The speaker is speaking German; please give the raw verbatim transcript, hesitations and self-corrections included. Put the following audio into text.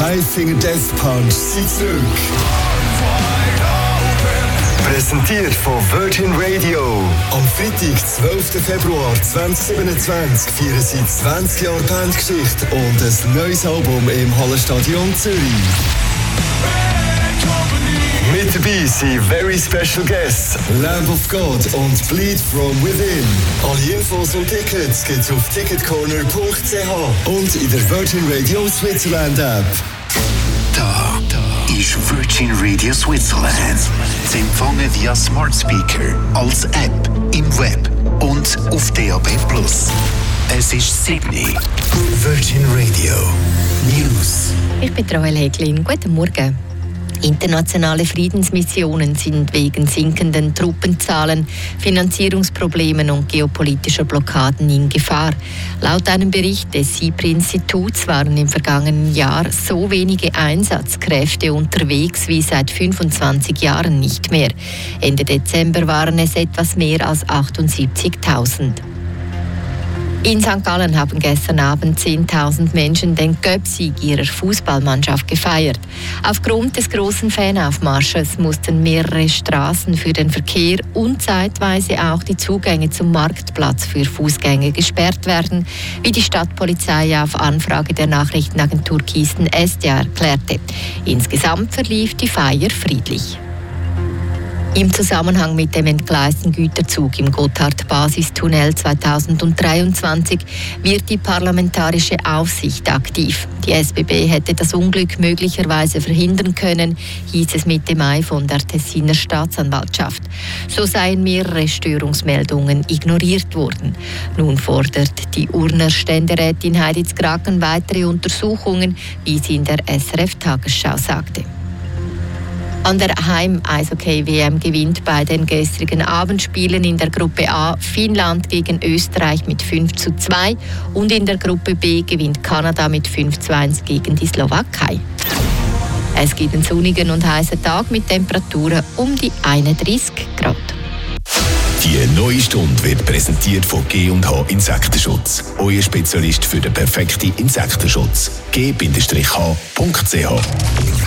Five Finger Death Punch sind zurück. Präsentiert von Virgin Radio. Am Freitag, zwölften Februar zweitausendsiebenundzwanzig, feiern sie zwanzig Jahre Bandgeschichte und ein neues Album im Hallenstadion Zürich. Mit dabei sind very special guests, Lamb of God und Bleed From Within. Alle Infos und Tickets gibt's auf ticketcorner punkt c h und in der Virgin Radio Switzerland App. Da, da ist Virgin Radio Switzerland. Sie empfangen via Smart Speaker, als App, im Web und auf D A B plus. Es ist Sydney. Virgin Radio News. Ich bin Joel Heglin. Guten Morgen. Internationale Friedensmissionen sind wegen sinkenden Truppenzahlen, Finanzierungsproblemen und geopolitischer Blockaden in Gefahr. Laut einem Bericht des SIPRI-Instituts waren im vergangenen Jahr so wenige Einsatzkräfte unterwegs wie seit fünfundzwanzig Jahren nicht mehr. Ende Dezember waren es etwas mehr als achtundsiebzigtausend. In Sankt Gallen haben gestern Abend zehntausend Menschen den Göpsieg ihrer Fußballmannschaft gefeiert. Aufgrund des großen Fanaufmarsches mussten mehrere Straßen für den Verkehr und zeitweise auch die Zugänge zum Marktplatz für Fußgänger gesperrt werden, wie die Stadtpolizei auf Anfrage der Nachrichtenagentur Kisten S D A erklärte. Insgesamt verlief die Feier friedlich. Im Zusammenhang mit dem entgleisten Güterzug im Gotthard-Basistunnel zweitausenddreiundzwanzig wird die parlamentarische Aufsicht aktiv. Die S B B hätte das Unglück möglicherweise verhindern können, hieß es Mitte Mai von der Tessiner Staatsanwaltschaft. So seien mehrere Störungsmeldungen ignoriert worden. Nun fordert die Urner Ständerätin Heidi Zgraken weitere Untersuchungen, wie sie in der S R F-Tagesschau sagte. An der Heim-Eishockey-W M gewinnt bei den gestrigen Abendspielen in der Gruppe A Finnland gegen Österreich mit fünf zu zwei und in der Gruppe B gewinnt Kanada mit fünf zu eins gegen die Slowakei. Es gibt einen sonnigen und heißen Tag mit Temperaturen um die einunddreißig Grad. Die neue Stunde wird präsentiert von G und H Insektenschutz. Euer Spezialist für den perfekten Insektenschutz. G H Punkt C H